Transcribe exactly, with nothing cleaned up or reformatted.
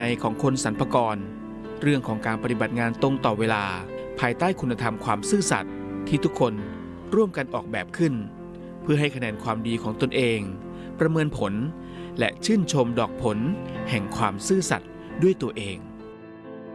ในของคนสรรพากรเรื่องของการปฏิบัติงานตรงต่อเวลาภายใต้คุณธรรมความซื่อสัตย์ที่ทุกคนร่วมกันออกแบบขึ้นเพื่อให้คะแนนความดีของตนเองประเมินผลและชื่นชมดอกผลแห่งความซื่อสัตย์ด้วยตัวเอง